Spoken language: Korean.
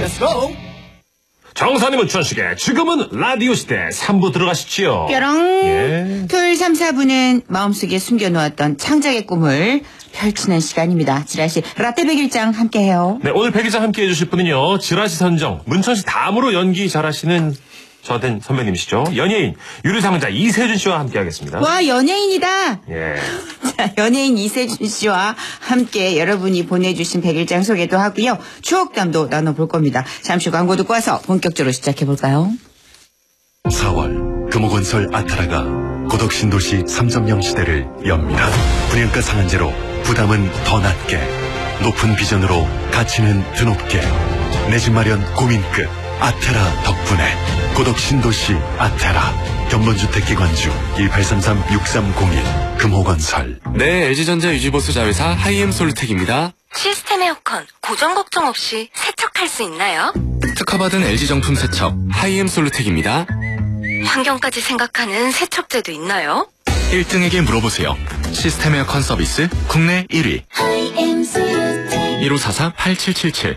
렛츠고! 정사님은 천식에 지금은 라디오 시대 3부 들어가시지요. 뾰롱. 예. 토요일 3, 4부는 마음속에 숨겨놓았던 창작의 꿈을 펼치는 시간입니다. 지라시 라떼 백일장 함께해요. 네, 오늘 백일장 함께 해주실 분은요, 지라시 선정, 문천식 다음으로 연기 잘하시는 저된 선배님이시죠. 연예인, 유류상자 이세준 씨와 함께 하겠습니다. 와, 연예인이다. 예. 자, 연예인 이세준 씨와 함께 여러분이 보내주신 백일장 소개도 하고요. 추억담도 나눠볼 겁니다. 잠시 광고 듣고 와서 본격적으로 시작해볼까요? 4월 금호건설 아타라가 고덕신도시 3.0 시대를 엽니다. 분양가 상한제로 부담은 더 낮게, 높은 비전으로 가치는 드높게, 내 집 마련 고민 끝 아테라 덕분에 고덕신도시 아테라 견본주택기관주 1833-6301 금호건설. 네, LG전자 유지보수 자회사 하이엠솔루텍입니다. 시스템 에어컨 고장 걱정 없이 세척할 수 있나요? 특허받은 LG정품 세척 하이엠솔루텍입니다. 환경까지 생각하는 세척제도 있나요? 1등에게 물어보세요. 시스템 에어컨 서비스 국내 1위 1544-8777